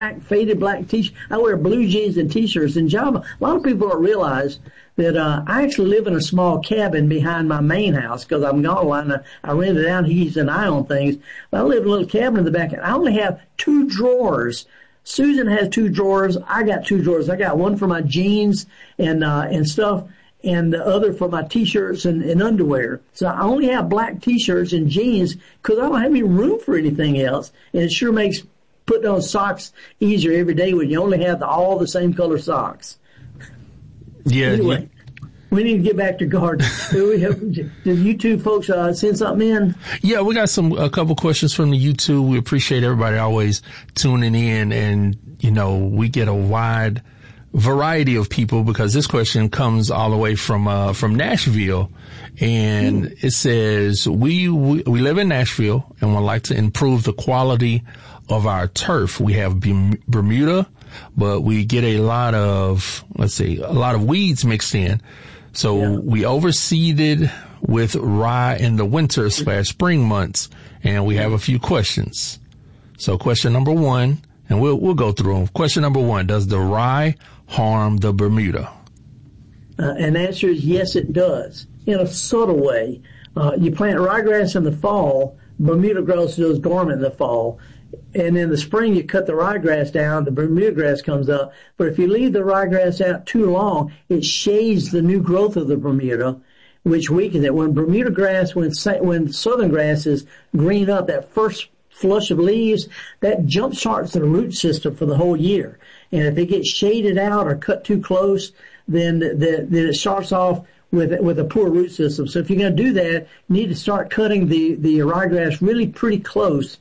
faded black t-shirt. I wear blue jeans and t-shirts in Java. A lot of people don't realize that I actually live in a small cabin behind my main house because I'm gone a lot and I rent it out. He keeps an eye on things. But I live in a little cabin in the back. I only have 2 drawers. Susan has 2 drawers. I got 2 drawers. I got one for my jeans and stuff, and the other for my t-shirts and underwear. So I only have black t-shirts and jeans because I don't have any room for anything else. And it sure makes putting on socks easier every day when you only have all the same color socks. Yeah. Anyway, we need to get back to gardening. Did you two folks send something in? Yeah, we got a couple questions from the YouTube. We appreciate everybody always tuning in, and we get a wide variety of people because this question comes all the way from Nashville, and it says we live in Nashville and would like to improve the quality of our turf. We have Bermuda, but we get a lot of weeds mixed in. So we overseeded with rye in the winter / spring months, and we have a few questions. So question number 1, and we'll go through them. Question number 1, does the rye harm the Bermuda? And the answer is yes, it does, in a subtle way. You plant ryegrass in the fall, Bermuda grass goes dormant in the fall. And in the spring, you cut the ryegrass down, the Bermuda grass comes up. But if you leave the ryegrass out too long, it shades the new growth of the Bermuda, which weakens it. When Bermuda grass, when southern grasses green up, that first flush of leaves, that jump starts the root system for the whole year. And if it gets shaded out or cut too close, then it starts off with a poor root system. So if you're going to do that, you need to start cutting the ryegrass really pretty close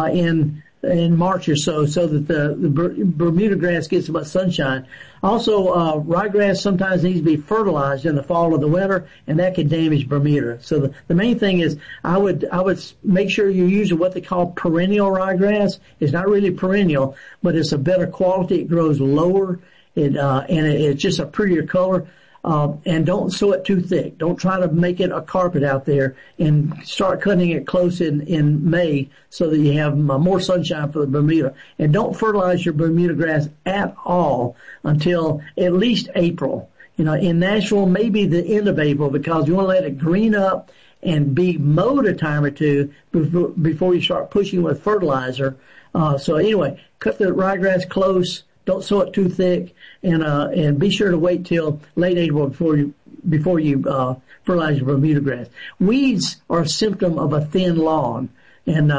in March or so that the Bermuda grass gets about sunshine. Also, ryegrass sometimes needs to be fertilized in the fall or the winter, and that can damage Bermuda. So the main thing is I would make sure you're using what they call perennial ryegrass. It's not really perennial, but it's a better quality. It grows lower, and it's just a prettier color. And don't sow it too thick. Don't try to make it a carpet out there, and start cutting it close in May so that you have more sunshine for the Bermuda. And don't fertilize your Bermuda grass at all until at least April. In Nashville, maybe the end of April, because you want to let it green up and be mowed a time or two before you start pushing with fertilizer. So anyway, cut the ryegrass close. Don't sow it too thick, and be sure to wait till late April before you fertilize your Bermuda grass. Weeds are a symptom of a thin lawn, and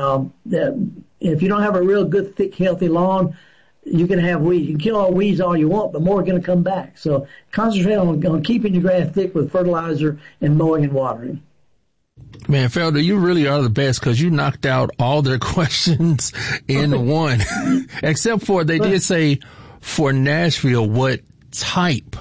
if you don't have a real good, thick, healthy lawn, you can have weeds. You can kill all weeds all you want, but more are going to come back. So concentrate on keeping your grass thick with fertilizer and mowing and watering. Man, Felder, you really are the best because you knocked out all their questions in one, except for they did say for Nashville, what type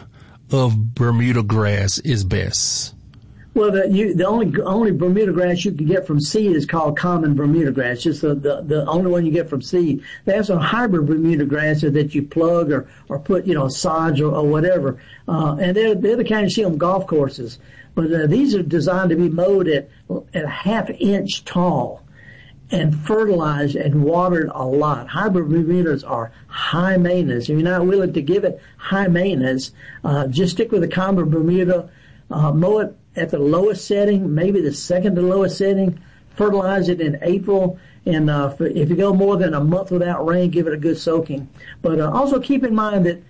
of Bermuda grass is best? Well, the only Bermuda grass you can get from seed is called common Bermuda grass. Just the only one you get from seed. They have some hybrid Bermuda grasses that you plug or put sods or whatever, and they're the kind you see on golf courses. But these are designed to be mowed at a half-inch tall and fertilized and watered a lot. Hybrid Bermudas are high maintenance. If you're not willing to give it high maintenance, just stick with the common Bermuda. Mow it at the lowest setting, maybe the second to lowest setting. Fertilize it in April. And if you go more than a month without rain, give it a good soaking. But also keep in mind that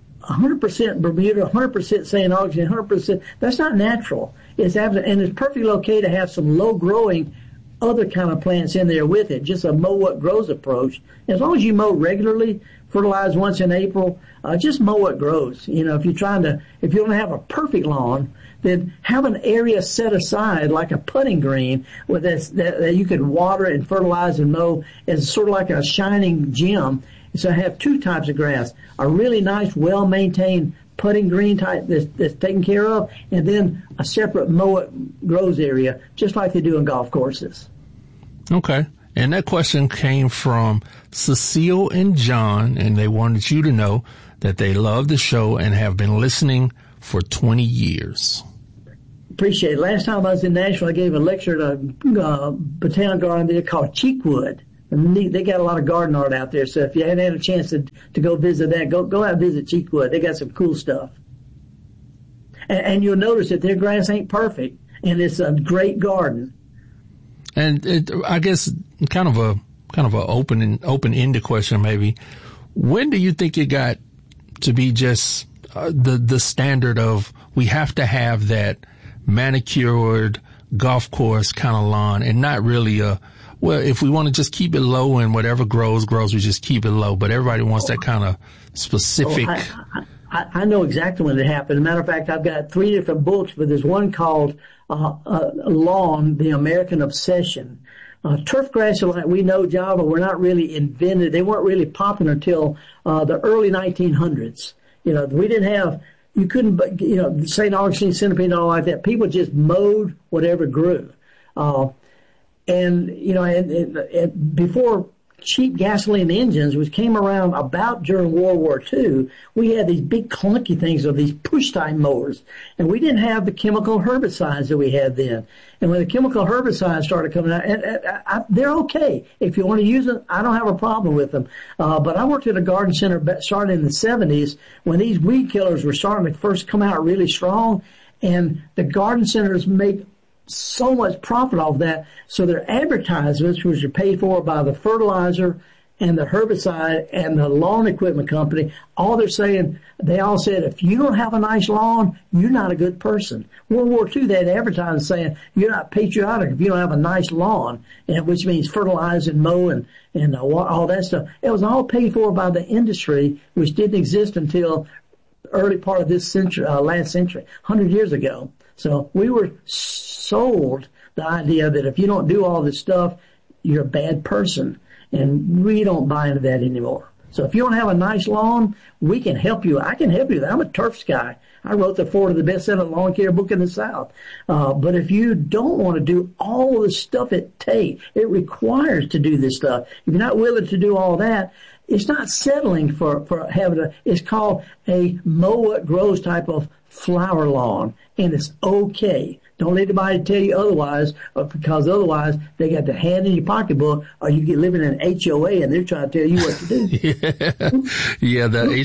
100% Bermuda, 100% St. Augustine, 100%, that's not natural. It's absent, and it's perfectly okay to have some low-growing other kind of plants in there with it, just a mow what grows approach. As long as you mow regularly, fertilize once in April, just mow what grows. If you want to have a perfect lawn, then have an area set aside like a putting green with that you could water and fertilize and mow as sort of like a shining gem. So have 2 types of grass, a really nice, well-maintained putting green type that's taken care of, and then a separate mow it grows area, just like they do in golf courses. Okay. And that question came from Cecile and John, and they wanted you to know that they love the show and have been listening for 20 years. Appreciate it. Last time I was in Nashville, I gave a lecture at a botanical garden there called Cheekwood. neat. They got a lot of garden art out there. So if you hadn't had a chance to go visit that, go out and visit Cheekwood. They got some cool stuff. And you'll notice that their grass ain't perfect, and it's a great garden. And I guess kind of a open-ended question maybe. When do you think it got to be just the standard of we have to have that manicured golf course kind of lawn and not really if we want to just keep it low and whatever grows, we just keep it low. But everybody wants that kind of specific. I know exactly when it happened. As a matter of fact, I've got 3 different books, but there's one called Lawn, the American Obsession. Turf grass, like we know, Java, were not really invented. They weren't really popular until the early 1900s. We didn't have, you couldn't, St. Augustine, centipede, and all like that. People just mowed whatever grew. And before cheap gasoline engines, which came around about during World War II, we had these big clunky things of these push-type mowers. And we didn't have the chemical herbicides that we had then. And when the chemical herbicides started coming out, they're okay. If you want to use them, I don't have a problem with them. But I worked at a garden center starting in the 70s when these weed killers were starting to first come out really strong. And the garden centers make so much profit off that. So their advertisements, which are paid for by the fertilizer and the herbicide and the lawn equipment company, they all said, if you don't have a nice lawn, you're not a good person. World War II, they had advertising saying, you're not patriotic if you don't have a nice lawn, and which means fertilize and mow and all that stuff. It was all paid for by the industry, which didn't exist until early part of this century, last century, 100 years ago. So we were sold the idea that if you don't do all this stuff, you're a bad person. And we don't buy into that anymore. So if you don't have a nice lawn, we can help you. I can help you. I'm a turfs guy. I wrote the 4 of the best-selling lawn care book in the South. But if you don't want to do all the stuff it requires to do this stuff, if you're not willing to do all that, it's not settling for having it's called a mow what grows type of flower lawn, and it's okay. Don't let anybody tell you otherwise, because otherwise they got the hand in your pocketbook, or you get living in an HOA and they're trying to tell you what to do. Yeah,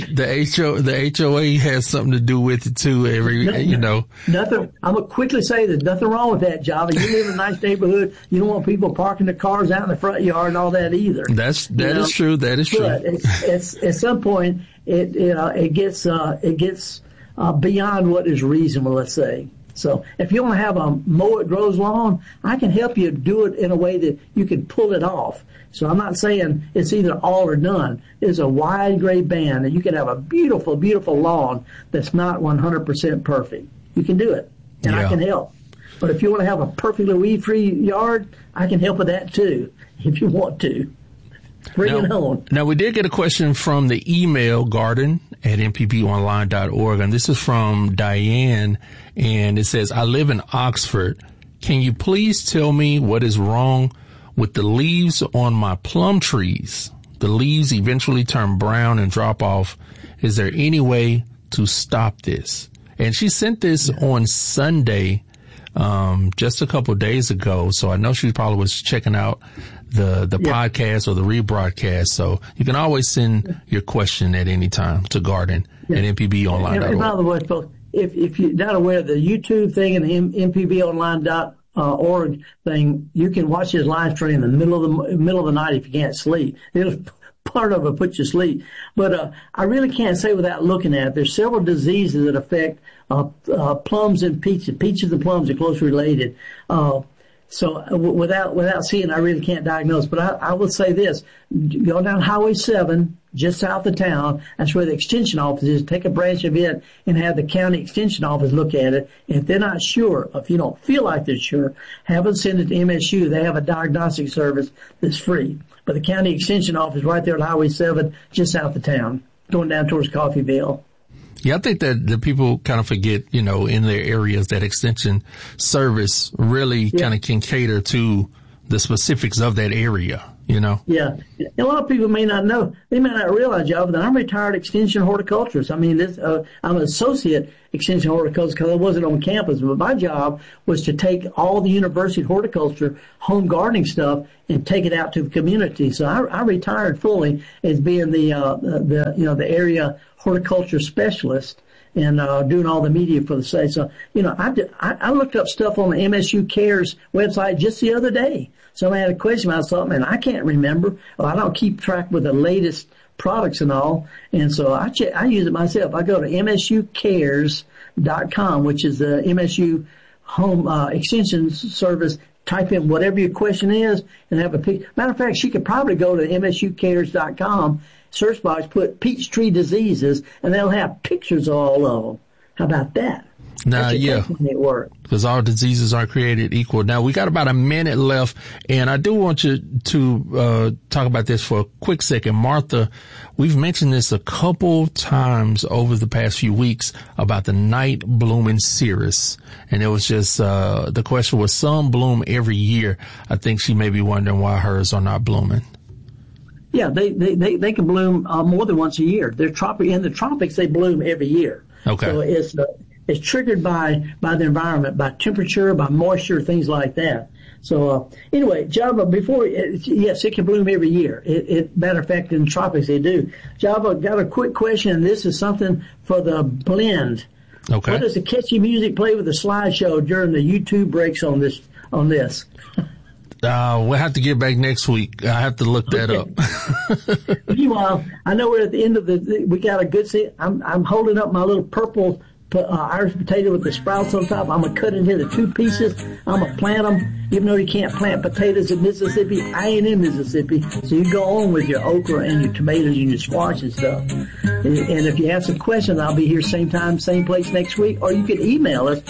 the HOA has something to do with it too. Nothing. I'm gonna quickly say there's nothing wrong with that, Java. You live in a nice neighborhood. You don't want people parking their cars out in the front yard and all that either. That is true. That is true. It's at some point it gets beyond what is reasonable, let's say. So if you want to have a mow it grows lawn, I can help you do it in a way that you can pull it off. So I'm not saying it's either all or none. It's a wide gray band, and you can have a beautiful, beautiful lawn that's not 100% perfect. You can do it, and I can help. But if you want to have a perfectly weed-free yard, I can help with that too, if you want to. Bring it on. Now, we did get a question from the email garden@mpbonline.org, and this is from Diane, and it says, I live in Oxford. Can you please tell me what is wrong with the leaves on my plum trees? The leaves eventually turn brown and drop off. Is there any way to stop this? And she sent this on Sunday, just a couple of days ago, so I know she probably was checking out the podcast or the rebroadcast. So you can always send your question at any time to garden@mpbonline.org. And by the way, folks, if you're not aware of the YouTube thing and the mpbonline.org thing, you can watch this live stream in the middle of the night if you can't sleep. Part of it puts you to sleep. But I really can't say without looking at it. There's several diseases that affect plums and peaches. Peaches and plums are closely related. So without seeing, I really can't diagnose. But I will say this. Go down Highway 7, just south of town. That's where the extension office is. Take a branch of it and have the county extension office look at it. And if they're not sure, if you don't feel like they're sure, have them send it to MSU. They have a diagnostic service that's free. But the county extension office right there on Highway 7, just south of town, going down towards Coffeyville. Yeah, I think that the people kind of forget, in their areas that extension service really kind of can cater to the specifics of that area. you know? Yeah. And a lot of people may not know, they may not realize, Java, that I'm a retired extension horticulturist. I mean, I'm an associate extension horticulturist because I wasn't on campus, but my job was to take all the university horticulture, home gardening stuff and take it out to the community. So I retired fully as being the area horticulture specialist and doing all the media for the state. So, I looked up stuff on the MSU Cares website just the other day. Somebody had a question about something, and I can't remember. Well, I don't keep track with the latest products and all. And so I use it myself. I go to msucares.com, which is the MSU home extension service. Type in whatever your question is and have a picture. Matter of fact, she could probably go to msucares.com, search box, put peach tree diseases, and they'll have pictures of all of them. How about that? Now, yeah, because all diseases aren't created equal. Now, we got about a minute left, and I do want you to talk about this for a quick second. Martha, we've mentioned this a couple times over the past few weeks about the night blooming cereus, and it was just the question was, some bloom every year. I think she may be wondering why hers are not blooming. Yeah, they can bloom more than once a year. They're in the tropics, they bloom every year. Okay. So it's triggered by the environment, by temperature, by moisture, things like that. So anyway, Java, yes, it can bloom every year. Matter of fact, in the tropics they do. Java, got a quick question, and this is something for the blend. Okay. What does the catchy music play with the slideshow during the YouTube breaks on this? We'll have to get back next week. I have to look that up. Meanwhile, I know we're at the end of we got a good seat. I'm holding up my little purple Irish potato with the sprouts on top. I'm going to cut it into 2 pieces. I'm going to plant them. Even though you can't plant potatoes in Mississippi, I ain't in Mississippi. So you go on with your okra and your tomatoes and your squash and stuff. And if you have some questions, I'll be here same time, same place next week. Or you can email us,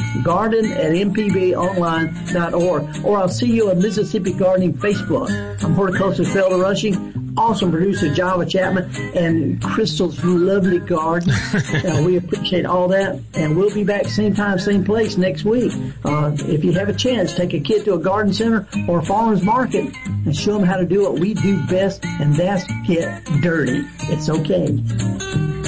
garden@mpbonline.org. Or I'll see you on Mississippi Gardening Facebook. I'm horticulturist Felder Rushing. Awesome producer Java Chapman and Crystal's lovely garden. We appreciate all that, and we'll be back same time, same place next week. If you have a chance, take a kid to a garden center or a farmer's market and show them how to do what we do best, and that's get dirty. It's okay.